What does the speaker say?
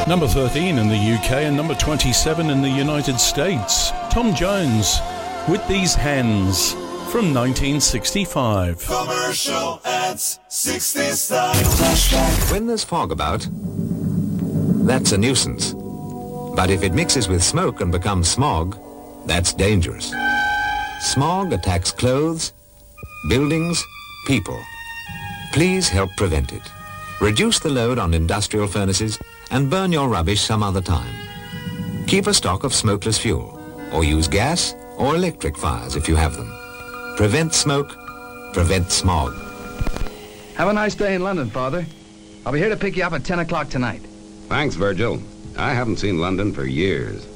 Number 13 in the UK and number 27 in the United States. Tom Jones, With These Hands, from 1965. Commercial ads, 60s style flashback. When there's fog about, that's a nuisance. But if it mixes with smoke and becomes smog, that's dangerous. Smog attacks clothes, buildings, people. Please help prevent it. Reduce the load on industrial furnaces and burn your rubbish some other time. Keep a stock of smokeless fuel, or use gas or electric fires if you have them. Prevent smoke, prevent smog. Have a nice day in London, Father. I'll be here to pick you up at 10 o'clock tonight. Thanks, Virgil. I haven't seen London for years.